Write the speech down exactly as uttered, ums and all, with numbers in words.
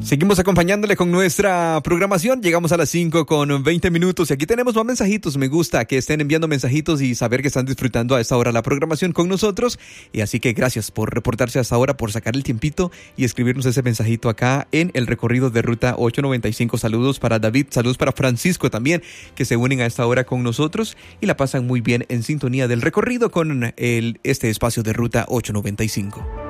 Seguimos acompañándole con nuestra programación. Llegamos a las cinco con veinte minutos y aquí tenemos más mensajitos. Me gusta que estén enviando mensajitos y saber que están disfrutando a esta hora la programación con nosotros. Y así que gracias por reportarse a esta hora, por sacar el tiempito y escribirnos ese mensajito acá en el recorrido de Ruta ochocientos noventa y cinco. Saludos para David, saludos para Francisco también, que se unen a esta hora con nosotros y la pasan muy bien en sintonía del recorrido con el, este espacio de Ruta ochocientos noventa y cinco.